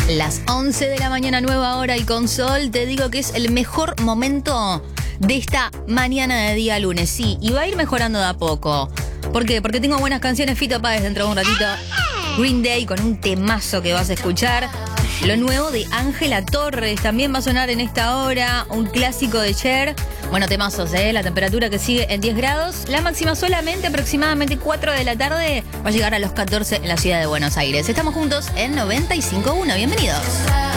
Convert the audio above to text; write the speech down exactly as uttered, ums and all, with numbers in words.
Las once de la mañana, nueva hora y con sol. Te digo que es el mejor momento de esta mañana de día lunes. Sí, y va a ir mejorando de a poco. ¿Por qué? Porque tengo buenas canciones. Fito Páez dentro de un ratito. Green Day con un temazo que vas a escuchar. Lo nuevo de Ángela Torres también va a sonar en esta hora. Un clásico de Cher. Bueno, temazos, ¿eh? La temperatura que sigue en diez grados. La máxima solamente aproximadamente cuatro de la tarde. Va a llegar a los catorce en la ciudad de Buenos Aires. Estamos juntos en noventa y cinco punto uno. Bienvenidos.